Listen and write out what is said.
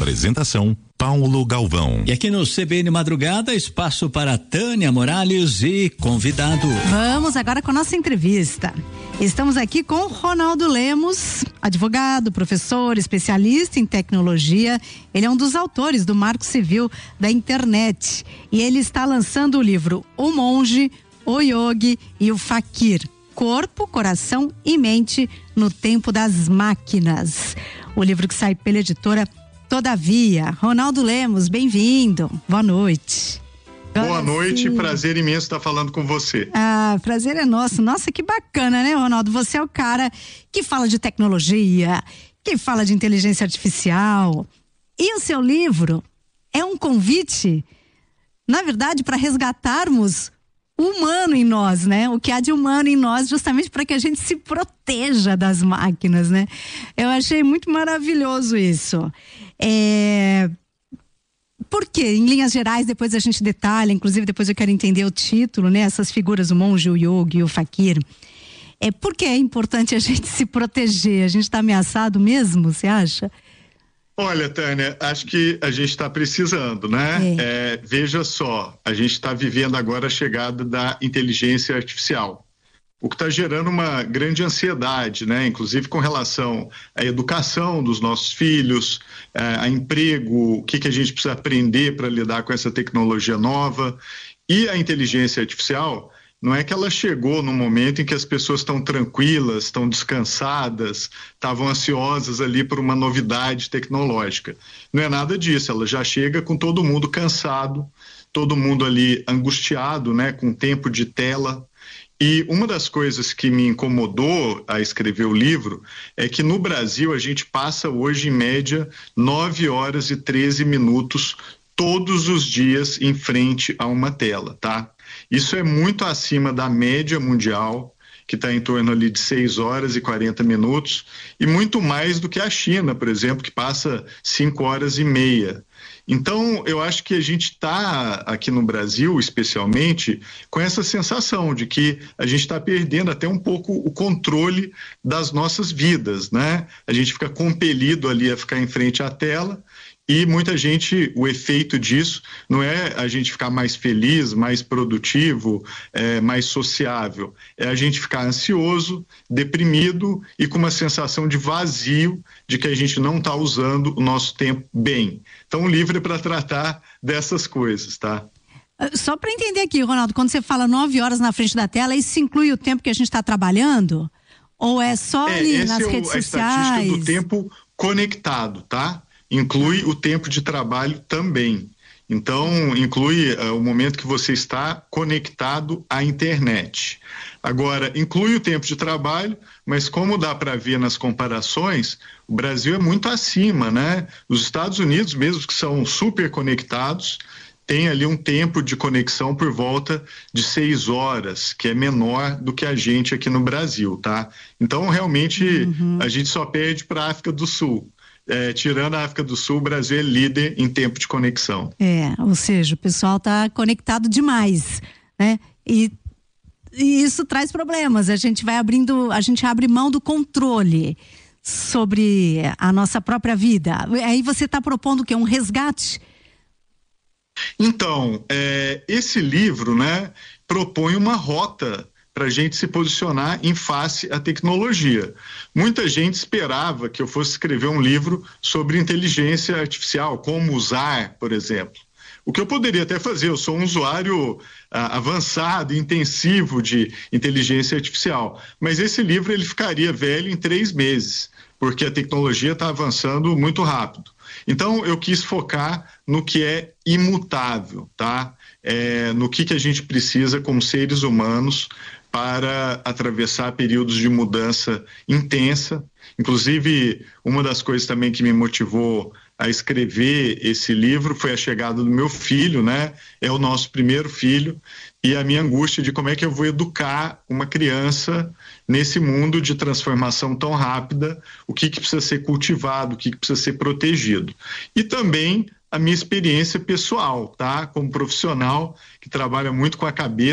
Apresentação: Paulo Galvão. E aqui no CBN Madrugada, espaço para Tânia Morales e convidado. Vamos agora com a nossa entrevista. Estamos aqui com Ronaldo Lemos, advogado, professor, especialista em tecnologia. Ele é um dos autores do Marco Civil da Internet. E ele está lançando o livro O Monge, o Yogi e o Fakir. Corpo, coração e mente no tempo das máquinas. O livro que sai pela editora Todavia. Ronaldo Lemos, bem-vindo. Boa noite. Boa noite, prazer imenso estar falando com você. Ah, prazer é nosso. Nossa, que bacana, né, Ronaldo? Você é o cara que fala de tecnologia, que fala de inteligência artificial. E o seu livro é um convite, na verdade, para resgatarmos o humano em nós, né? O que há de humano em nós, justamente para que a gente se proteja das máquinas, né? Eu achei muito maravilhoso isso. Por quê? Em linhas gerais, depois a gente detalha, inclusive depois eu quero entender o título, né? Essas figuras, o monge, o yogi e o fakir. Por que é importante a gente se proteger? A gente está ameaçado mesmo, você acha? Olha, Tânia, acho que a gente está precisando, né? Veja só, a gente está vivendo agora a chegada da inteligência artificial, o que está gerando uma grande ansiedade, né? Inclusive com relação à educação dos nossos filhos, a emprego, o que a gente precisa aprender para lidar com essa tecnologia nova. E a inteligência artificial, não é que ela chegou no momento em que as pessoas estão tranquilas, estão descansadas, estavam ansiosas ali por uma novidade tecnológica. Não é nada disso, ela já chega com todo mundo cansado, todo mundo ali angustiado, né, com tempo de tela. E uma das coisas que me incomodou a escrever o livro é que no Brasil a gente passa hoje em média 9 horas e 13 minutos todos os dias em frente a uma tela, tá? Isso é muito acima da média mundial, que está em torno ali de 6 horas e 40 minutos, e muito mais do que a China, por exemplo, que passa 5 horas e meia. Então, eu acho que a gente está aqui no Brasil, especialmente, com essa sensação de que a gente está perdendo até um pouco o controle das nossas vidas, né? A gente fica compelido ali a ficar em frente à tela. E muita gente, o efeito disso não é a gente ficar mais feliz, mais produtivo, mais sociável. É a gente ficar ansioso, deprimido e com uma sensação de vazio, de que a gente não está usando o nosso tempo bem. Então o livro é para tratar dessas coisas, tá? Só para entender aqui, Ronaldo, quando você fala 9 horas na frente da tela, isso inclui o tempo que a gente está trabalhando? Ou é só ali nas redes sociais? A estatística do tempo conectado, tá? Inclui o tempo de trabalho também. Então, inclui o momento que você está conectado à internet. Agora, inclui o tempo de trabalho, mas como dá para ver nas comparações, o Brasil é muito acima, né? Os Estados Unidos, mesmo que são super conectados, tem ali um tempo de conexão por volta de 6 horas, que é menor do que a gente aqui no Brasil, tá? Então, realmente, a gente só perde para a África do Sul. Tirando a África do Sul, o Brasil é líder em tempo de conexão. Ou seja, o pessoal está conectado demais, né? E isso traz problemas. A gente abre mão do controle sobre a nossa própria vida. Aí você está propondo o quê? Um resgate? Então, esse livro, né, propõe uma rota para a gente se posicionar em face à tecnologia. Muita gente esperava que eu fosse escrever um livro sobre inteligência artificial, como usar, por exemplo. O que eu poderia até fazer, eu sou um usuário avançado, intensivo de inteligência artificial, mas esse livro ele ficaria velho em 3 meses, porque a tecnologia está avançando muito rápido. Então, eu quis focar no que é imutável, tá? No que a gente precisa como seres humanos para atravessar períodos de mudança intensa. Inclusive, uma das coisas também que me motivou a escrever esse livro foi a chegada do meu filho, né? É o nosso primeiro filho, e a minha angústia de como é que eu vou educar uma criança nesse mundo de transformação tão rápida, o que precisa ser cultivado, o que precisa ser protegido. E também a minha experiência pessoal, tá? Como profissional que trabalha muito com a cabeça,